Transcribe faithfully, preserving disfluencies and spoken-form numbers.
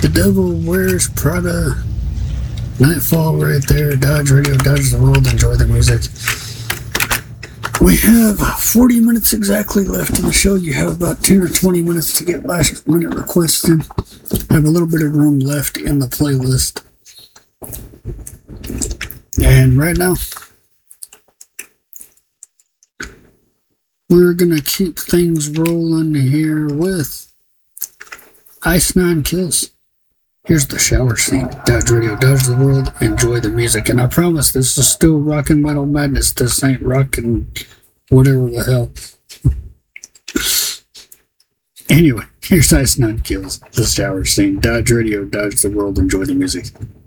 The Devil Wears Prada. Nightfall right there. Dodge Radio, Dodge the World. Enjoy the music. We have forty minutes exactly left in the show. You have about ten or twenty minutes to get last minute requests in. I have a little bit of room left in the playlist. And right now, we're going to keep things rolling here with Ice Nine Kills. Here's the shower scene. Dodge Radio, Dodge the World. Enjoy the music. And I promise this is still rockin' metal madness. This ain't rockin' whatever the hell. Anyway, here's Ice Nine Kills. The shower scene. Dodge Radio, Dodge the World. Enjoy the music.